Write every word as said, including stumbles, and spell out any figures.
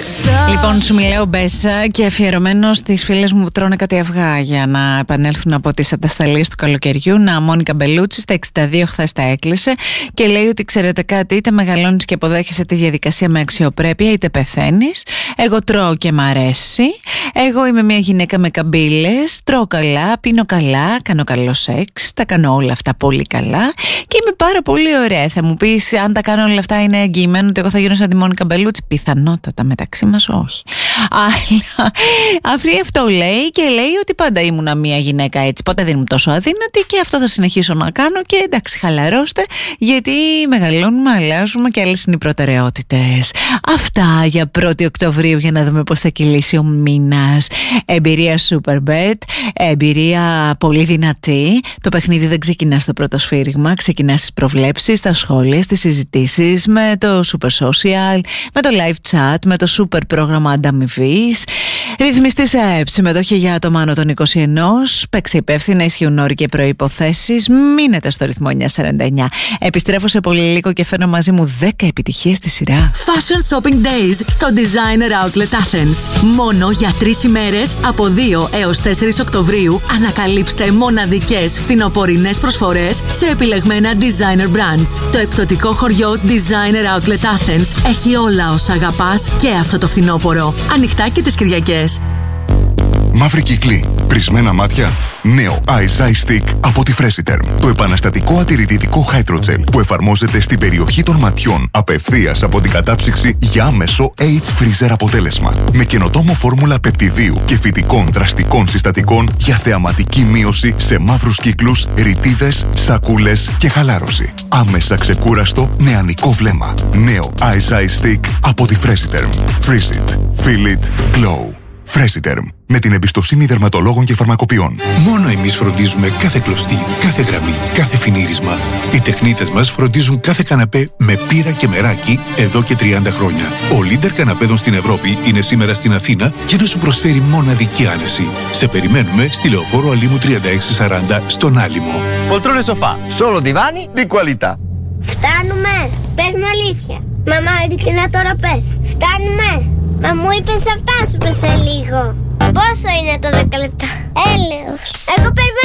Λοιπόν, σου μιλάω Μπέσα και αφιερωμένο στις φίλες μου που τρώνε κάτι αυγά για να επανέλθουν από τις ατασταλίες του καλοκαιριού. Να, Μόνικα Μπελούτσι στα εξήντα δύο χθες τα έκλεισε και λέει ότι ξέρετε κάτι, είτε μεγαλώνεις και αποδέχεσαι τη διαδικασία με αξιοπρέπεια, είτε πεθαίνεις. Εγώ τρώω και μ' αρέσει. Εγώ είμαι μια γυναίκα με καμπύλες. Τρώω καλά, πίνω καλά, κάνω καλό σεξ. Τα κάνω όλα αυτά πολύ καλά και είμαι πάρα πολύ ωραία. Θα μου πεις, αν τα κάνω όλα αυτά, είναι εγγυημένο ότι εγώ θα γίνω σαν τη Μόνικα Μπελούτσι? Πιθανότατα, μεταξύ μας όχι. Αλλά αυτή αυτό λέει και λέει ότι πάντα ήμουνα μια γυναίκα έτσι. Ποτέ δεν ήμουν τόσο αδύνατη και αυτό θα συνεχίσω να κάνω. Και εντάξει, χαλαρώστε, γιατί μεγαλώνουμε, αλλάζουμε και άλλες είναι οι προτεραιότητες. Αυτά για πρώτη Οκτωβρίου, για να δούμε πώς θα κυλήσει ο μήνας. Εμπειρία Superbet, εμπειρία πολύ δυνατή. Το παιχνίδι δεν ξεκινά στο πρώτο σφύριγμα, ξεκινά στις προβλέψεις, στα σχόλια, στις συζητήσεις, με το Super Social, με το live chat, με το super πρόγραμμα ανταμοιβής. Ρυθμιστής ΑΕΠ, συμμετοχή για άτομα άνω των είκοσι ένα. Παίξε υπεύθυνα, ισχύουν όροι και προϋποθέσεις. Μείνετε στο ρυθμό εννιακόσια σαράντα εννιά. Επιστρέφω σε πολύ λίγο και φέρνω μαζί μου δέκα επιτυχίες στη σειρά. Fashion Shopping Days στο Designer Outlet Athens. Μόνο για τρεις ημέρες από δύο έως τέσσερις Οκτωβρίου ανακαλύψτε μοναδικές φθινοπορεινές προσφορές σε επιλεγμένα designer brands. Το εκπτωτικό χωριό Designer Outlet Athens έχει όλα όσα αγαπάς και αυτό το φθινόπωρο. Ανοιχτά και τις Κυριακές. Μαύρη κύκλη, πρισμένα μάτια. Νέο Eyes Eye Stick από τη Freshiterm. Το επαναστατικό ατηρητικό Hydrogel που εφαρμόζεται στην περιοχή των ματιών απευθείας από την κατάψυξη για άμεσο Age Freezer αποτέλεσμα. Με καινοτόμο φόρμουλα πεπτιδίου και φυτικών δραστικών συστατικών για θεαματική μείωση σε μαύρους κύκλους, ρητίδες, σακούλες και χαλάρωση. Άμεσα ξεκούραστο νεανικό βλέμμα. Νέο Eyes Eye Stick από τη Freshiterm. Freeze it. Feel it. Glow. Freshiterm. Με την εμπιστοσύνη δερματολόγων και φαρμακοποιών. Μόνο εμείς φροντίζουμε κάθε κλωστή, κάθε γραμμή, κάθε φινίρισμα. Οι τεχνίτες μας φροντίζουν κάθε καναπέ με πύρα και μεράκι εδώ και τριάντα χρόνια. Ο leader καναπέδων στην Ευρώπη είναι σήμερα στην Αθήνα για να σου προσφέρει μοναδική άνεση. Σε περιμένουμε στη Λεωφόρο Αλήμου τριάντα έξι σαράντα στον Άλυμο. Poltrone sofà, solo divani di qualità. Φτάνουμε! Πες μου αλήθεια. Μαμά, ειλικρινά τώρα πες. Φτάνουμε! Μα μου είπες αυτά σου σε λίγο. Πόσο είναι το δέκα λεπτά? Έλεος. Εγώ περιμένω.